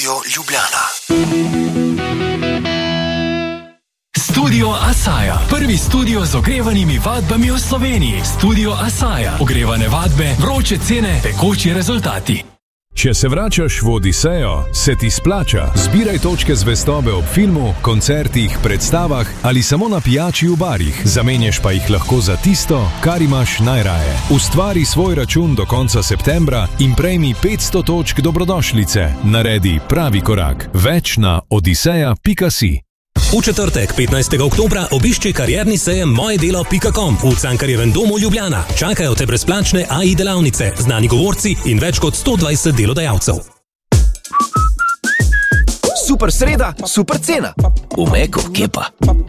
Radio Ljubljana. Studio Asaja. Prvi studio z ogrevanimi vadbami v Sloveniji. Studio Asaja. Ogrevane vadbe, vroče cene, tekoči rezultati. Če se vračaš v Odisejo, se ti splača. Zbiraj točke zvestobe ob filmu, koncertih, predstavah ali samo na pijači v barih. Zamenjaš pa jih lahko za tisto, kar imaš najraje. Ustvari svoj račun do konca septembra in prejmi 500 točk dobrodošlice. Naredi pravi korak. Več na odiseja.si. V četrtek, 15. oktobra, obišči karierni sejem mojedelo.com v Cankarjevem domu Ljubljana. Čakajo te brezplačne AI delavnice, znani govorci in več kot 120 delodajalcev. Super sreda, super cena. V Meku, kje pa?